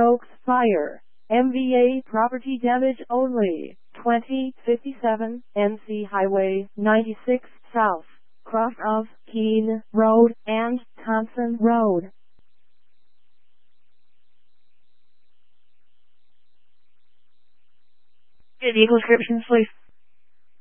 Oaks Fire. MVA property damage only. 2057 NC Highway 96 South, cross of Keene Road and Thompson Road. Vehicle descriptions, please.